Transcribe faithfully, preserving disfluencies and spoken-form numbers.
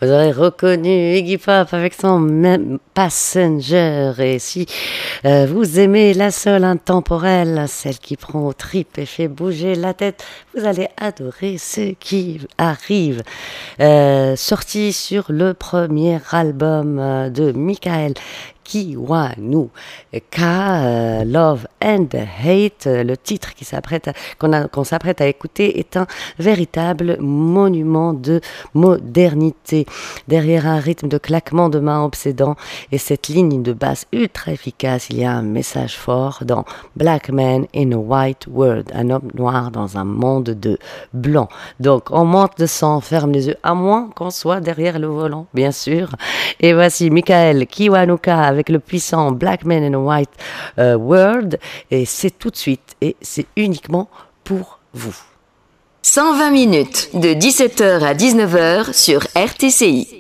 Vous aurez reconnu Iggy Pop avec son même Passenger. Et si euh, vous aimez la soul intemporelle, celle qui prend aux tripes et fait bouger la tête, vous allez adorer ce qui arrive. Euh, sorti sur le premier album euh, de Michael Kiwanuka, euh, Love and Hate, le titre qui s'apprête à, qu'on, a, qu'on s'apprête à écouter est un véritable monument de modernité. Derrière un rythme de claquement de mains obsédant et cette ligne de basse ultra efficace, il y a un message fort dans Black Man in a White World, un homme noir dans un monde de blanc. Donc on monte de sang, ferme les yeux, à moins qu'on soit derrière le volant, bien sûr. Et voici Michael Kiwanuka avec le puissant Black Man in a White euh, World, et c'est tout de suite, et c'est uniquement pour vous. cent vingt minutes, de dix-sept heures à dix-neuf heures sur R T C I.